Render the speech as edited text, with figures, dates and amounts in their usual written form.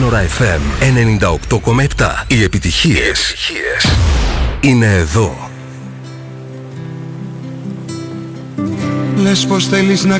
Σύνορα FM 98,7. Οι επιτυχίες είναι εδώ. Λες πως θέλεις να